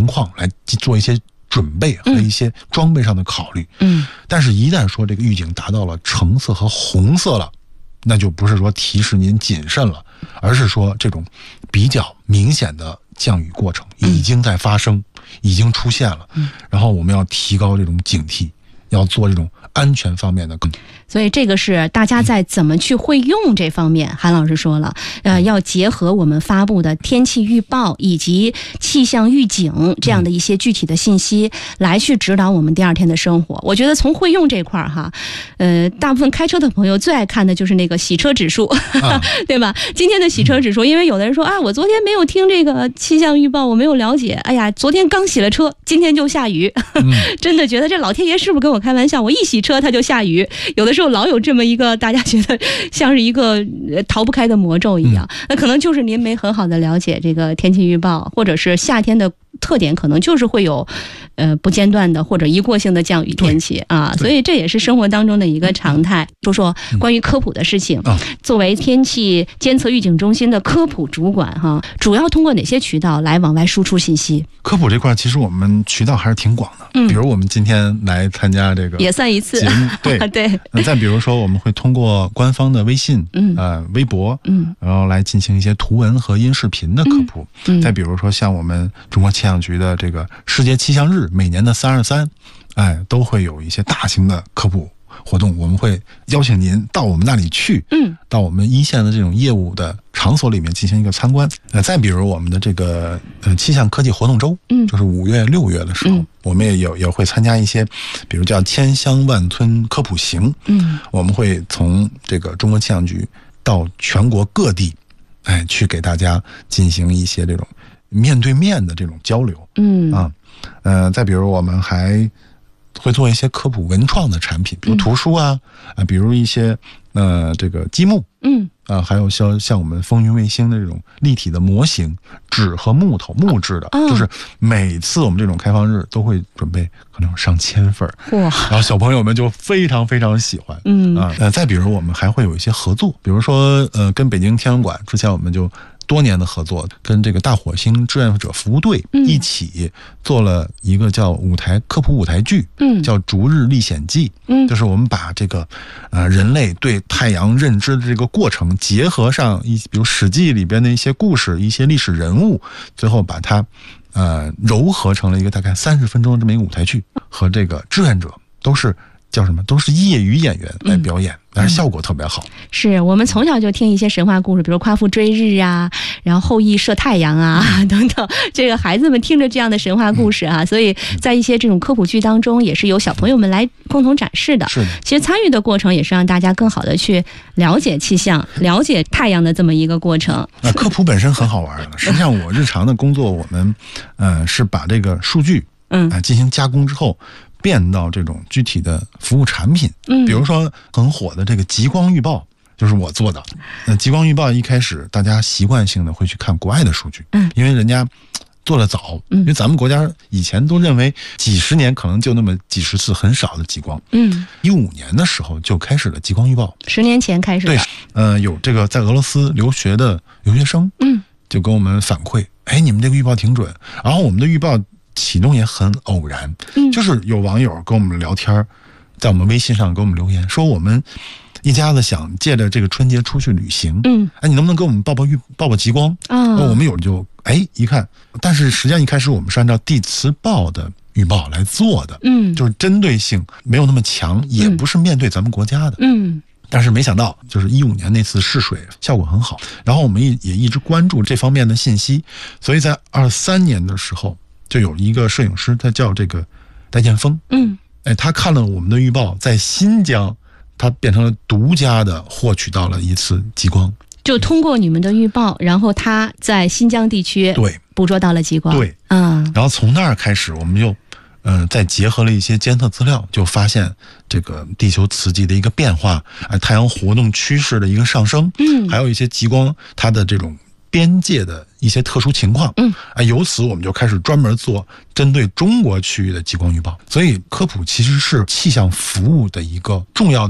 情况来做一些准备和一些装备上的考虑。但是一旦说这个预警达到了橙色和红色了，那就不是说提示您谨慎了，而是说这种比较明显的降雨过程已经在发生，已经出现了。然后我们要提高这种警惕，要做这种安全方面的所以这个是大家在怎么去会用这方面，韩老师说了，要结合我们发布的天气预报以及气象预警这样的一些具体的信息，来去指导我们第二天的生活。我觉得从会用这块哈，大部分开车的朋友最爱看的就是那个洗车指数，对吧？今天的洗车指数，因为有的人说啊，我昨天没有听这个气象预报，我没有了解，哎呀，昨天刚洗了车，今天就下雨，真的觉得这老天爷是不是跟我开玩笑？我一洗车它就下雨，有的时候老有这么一个大家觉得像是一个逃不开的魔咒一样，那可能就是您没很好的了解这个天气预报，或者是夏天的特点可能就是会有不间断的或者一过性的降雨天气啊，所以这也是生活当中的一个常态。说说关于科普的事情，作为天气监测预警中心的科普主管哈，主要通过哪些渠道来往外输出信息？ 科普这块其实我们渠道还是挺广的，比如我们今天来参加这个也算一次节目，对对。 再比如说我们会通过官方的微信、微博，然后来进行一些图文和音视频的科普。再比如说像我们中国气象局的这个世界气象日，每年的323，都会有一些大型的科普活动，我们会邀请您到我们那里去，到我们一线的这种业务的场所里面进行一个参观。再比如我们的这个气象科技活动周，就是5月、6月的时候，我们也会参加一些，比如叫千乡万村科普行，我们会从这个中国气象局到全国各地，去给大家进行一些这种面对面的这种交流，再比如我们还会做一些科普文创的产品，比如图书比如一些这个积木，还有像我们风云卫星的这种立体的模型，纸和木质的，就是每次我们这种开放日都会准备可能有上千份，然后小朋友们就非常非常喜欢，再比如我们还会有一些合作，比如说跟北京天文馆之前我们就多年的合作，跟这个大火星志愿者服务队一起做了一个叫科普舞台剧，叫《逐日历险记》，就是我们把这个人类对太阳认知的这个过程，结合上比如《史记》里边的一些故事、一些历史人物，最后把它糅合成了一个大概30分钟的这么一个舞台剧，和这个志愿者都是叫什么？都是业余演员来表演，但是效果特别好。 是我们从小就听一些神话故事，比如夸父追日啊，然后后羿射太阳啊等等。这个孩子们听着这样的神话故事所以在一些这种科普剧当中，也是由小朋友们来共同展示的。 是， 其实参与的过程也是让大家更好的去了解气象、了解太阳的这么一个过程。 科普本身很好玩的。实际上，我日常的工作，我们是把这个数据进行加工之后，变到这种具体的服务产品，比如说很火的这个极光预报，就是我做的。极光预报一开始大家习惯性的会去看国外的数据，因为人家做得早，因为咱们国家以前都认为几十年可能就那么几十次很少的极光，15年的时候就开始了极光预报 ，10年前开始的。 对，有这个在俄罗斯留学的留学生，就跟我们反馈，你们这个预报挺准。然后我们的预报启动也很偶然，就是有网友跟我们聊天，在我们微信上给我们留言说，我们一家子想借着这个春节出去旅行，你能不能给我们报报极光？我们有就一看，但是实际上一开始我们是按照地磁报的预报来做的，就是针对性没有那么强，也不是面对咱们国家的，但是没想到就是15年那次试水效果很好，然后我们也一直关注这方面的信息，所以在23年的时候就有一个摄影师，他叫这个戴建峰，他看了我们的预报，在新疆他变成了独家的获取到了一次极光， 就通过你们的预报，然后他在新疆地区捕捉到了极光， 对，然后从那儿开始我们就再结合了一些监测资料，就发现这个地球磁极的一个变化，太阳活动趋势的一个上升，还有一些极光它的这种边界的一些特殊情况，由此我们就开始专门做针对中国区域的极光预报。所以科普其实是气象服务的一个重要的